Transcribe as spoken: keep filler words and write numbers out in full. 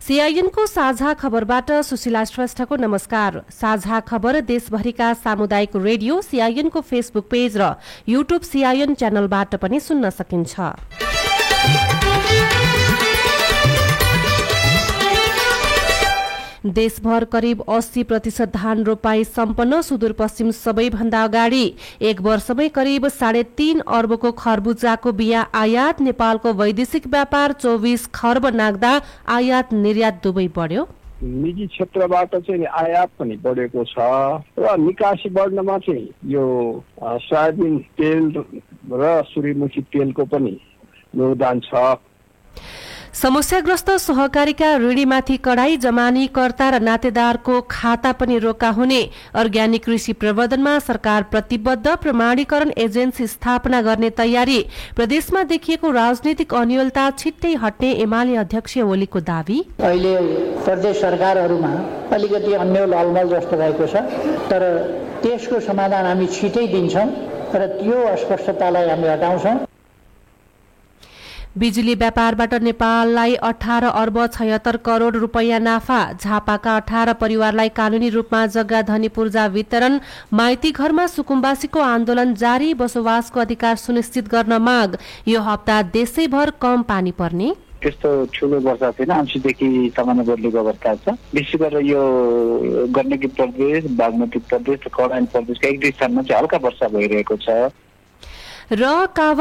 सीआईएनको साझा खबरबाट सुशीला श्रेष्ठको नमस्कार। साझा खबर देशभरिका सामुदायिक रेडियो सीआईएनको फेसबुक पेज र युट्युब सीआईएन च्यानलबाट पनि सुन्न सकिन्छ। देशभर करिब अस्सी प्रतिशत धान रोपाई सम्पन्न। सुदूरपश्चिम सबैभन्दा अगाडि एक वर्षमै करिब साढे तीन अर्बको खरबुजाको बिया आयात। नेपालको वैदेशिक व्यापार चौबिस खर्ब नाग्दा आयात निर्यात दुवै बढ्यो। निजी क्षेत्रबाट चाहिँ आयात पनि बढेको छ र निकासी बढ्नमा चाहिँ यो सोयाबिन तेल र सूर्यमुखी तेलको पनि योगदान छ। समस्याग्रस्त सहकारीका ऋणीमाथि कडाई, जमानीकर्ता र नातेदारको खाता पनि रोका हुने। अर्ग्यानिक कृषि प्रवर्धनमा सरकार प्रतिबद्ध। प्रमाणीकरण एजेन्सी स्थापना गर्ने तयारी। प्रदेशमा देखिएको राजनीतिक अनियलता छिट्टै हट्ने एमाले अध्यक्ष ओलीको दावी। अहिले प्रदेश सरकारहरूमा अलिकति अन्यल अलमल जस्तो भएको छ, तर त्यसको समाधान हामी छिटै दिन्छौँ र त्यो अस्पष्टतालाई हामी हटाउँछौँ। बिजुली व्यापारबाट नेपाललाई अठार अर्ब छयत्तर करोड़ रुपैयाँ नाफा। झापाका अठार परिवारलाई कानूनी रूपमा जग्गा धनी पूर्जा वितरण। माइती घरमा सुकुम्बासीको आन्दोलन जारी। बसोबासको अधिकार सुनिश्चित गर्न माग। यो हप्ता देशैभर कम पानी पर्ने। त्यस्तो ठुलो वर्षा छैन, अंशदेखि सामान्य बदलेको अवस्था छ। विशेष गरेर यो गण्डकी प्रदेश, बागमती प्रदेश र कडान प्रदेशका एक दुई स्थानमा चाहिँ हल्का वर्षा भइरहेको छ। र